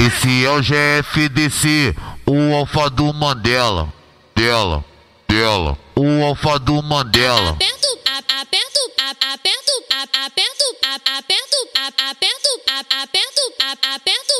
Esse é o GFDC, o alfa do Mandela. Dela, o alfa do Mandela. Aperto, aperto, aperto, aperto, aperto, aperto, aperto, aperto, aperto.